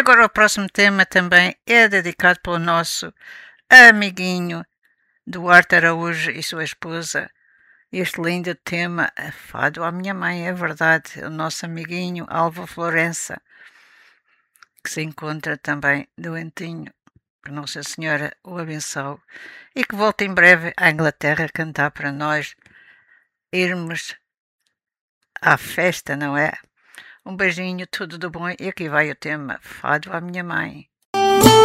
agora o próximo tema também é dedicado pelo nosso amiguinho Duarte Araújo e sua esposa. Este lindo tema, Fado à Minha Mãe, é verdade, o nosso amiguinho Alva Florença, que se encontra também doentinho, que Nossa Senhora o abençoe, e que volte em breve à Inglaterra cantar para nós irmos à festa, não é? Um beijinho, tudo de bom, e aqui vai o tema Fado à Minha Mãe.